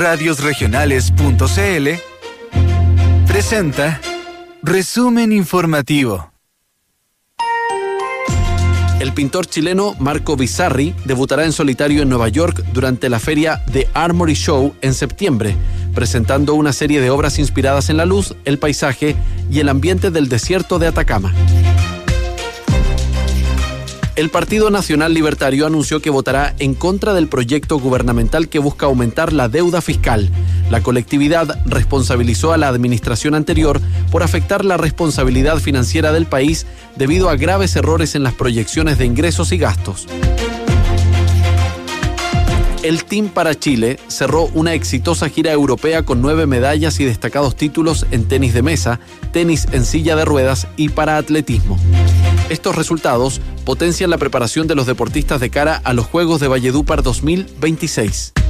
radiosregionales.cl presenta Resumen Informativo. El pintor chileno Marco Bizzarri debutará en solitario en Nueva York durante la feria The Armory Show en septiembre, presentando una serie de obras inspiradas en la luz, el paisaje y el ambiente del desierto de Atacama. El Partido Nacional Libertario anunció que votará en contra del proyecto gubernamental que busca aumentar la deuda fiscal. La colectividad responsabilizó a la administración anterior por afectar la responsabilidad financiera del país debido a graves errores en las proyecciones de ingresos y gastos. El Team para Chile cerró una exitosa gira europea con 9 medallas y destacados títulos en tenis de mesa, tenis en silla de ruedas y para atletismo. Estos resultados potencian la preparación de los deportistas de cara a los Juegos de Valledupar 2026.